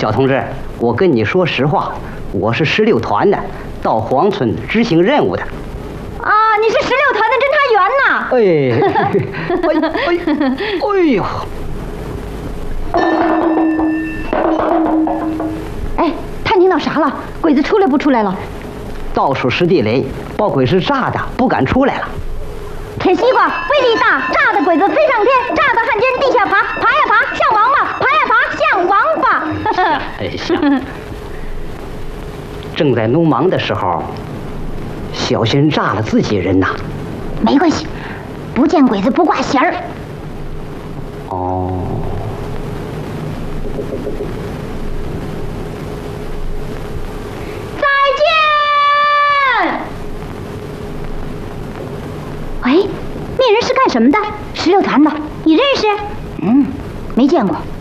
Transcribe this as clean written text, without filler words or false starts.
小同志，我跟你说实话，我是16团的，到黄村执行任务的。 啊，你是16团的侦查员呐？哎，探听到啥了？鬼子出来不出来了？ 到处是地雷，把鬼是炸的，不敢出来了。 铁西瓜威力大，炸的鬼子飞上天，炸的汉奸地下爬，爬呀爬像王八，爬呀爬像王八。 像。正在弄忙的时候，小心炸了自己人呐。 没关系，不见鬼子不挂弦儿。 哦。 再见。喂，那人是干什么的？16团的，你认识？没见过。